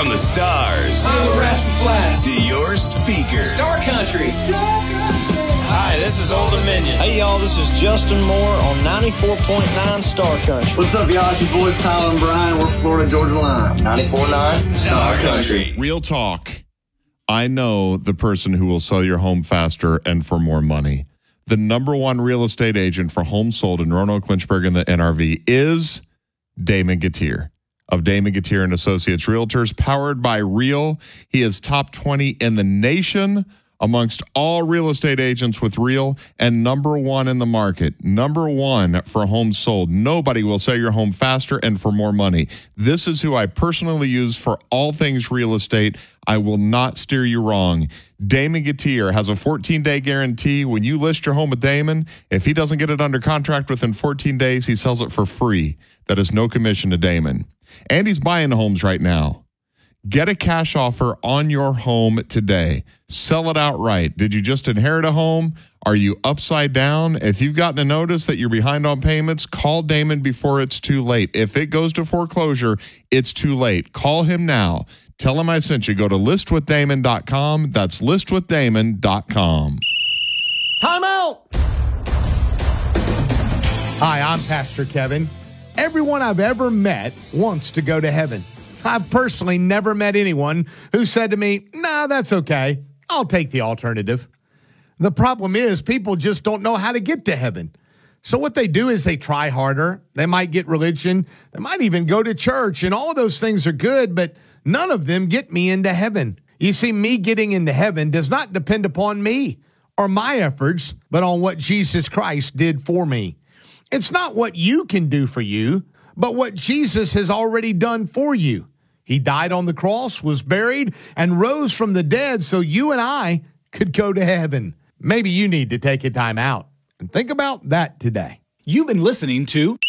From the stars I'm Rascal Flatts to your speakers. Star Country. Hi, this is Old Dominion. Hey, y'all, this is Justin Moore on 94.9 Star Country. What's up, y'all? It's your boys Tyler and Brian. We're Florida Georgia Line. 94.9 Star Country. Real talk. I know the person who will sell your home faster and for more money. The number one real estate agent for homes sold in Roanoke, Lynchburg, and the NRV is Damon Gettier of Damon Gettier and Associates Realtors, powered by Real. He is top 20 in the nation amongst all real estate agents with Real, and number one in the market. Number one for homes sold. Nobody will sell your home faster and for more money. This is who I personally use for all things real estate. I will not steer you wrong. Damon Gettier has a 14-day guarantee. When you list your home with Damon, if he doesn't get it under contract within 14 days, he sells it for free. That is no commission to Damon. And he's buying the homes right now. Get a cash offer on your home today. Sell it outright. Did you just inherit a home? Are you upside down? If you've gotten a notice that you're behind on payments, call Damon before it's too late. If it goes to foreclosure, it's too late. Call him now. Tell him I sent you. Go to listwithdamon.com. That's listwithdamon.com. Time out! Hi, I'm Pastor Kevin. Everyone I've ever met wants to go to heaven. I've personally never met anyone who said to me, nah, that's okay. I'll take the alternative. The problem is people just don't know how to get to heaven. So what they do is they try harder. They might get religion. They might even go to church. And all of those things are good, but none of them get me into heaven. You see, me getting into heaven does not depend upon me or my efforts, but on what Jesus Christ did for me. It's not what you can do for you, but what Jesus has already done for you. He died on the cross, was buried, and rose from the dead so you and I could go to heaven. Maybe you need to take a time out and think about that today. You've been listening to